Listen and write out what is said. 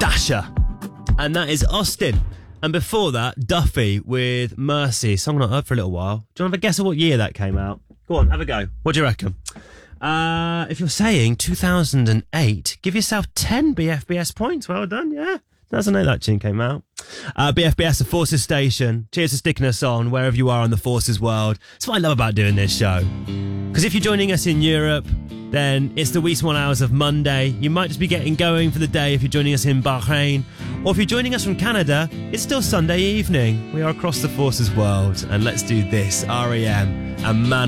Sasha. And that is Austin. And before that, Duffy with Mercy. Song not heard for a little while. Do you want to have a guess of what year that came out? Go on, have a go. What do you reckon? If you're saying 2008, give yourself 10 BFBS points. Well done, yeah. 2008 that tune came out. BFBS, the Forces Station. Cheers for sticking us on wherever you are in the Forces world. That's what I love about doing this show. Because if you're joining us in Europe, then it's the Week 1 hours of Monday. You might just be getting going for the day if you're joining us in Bahrain. Or if you're joining us from Canada, it's still Sunday evening. We are across the Forces world. And let's do this. R.E.M. and Man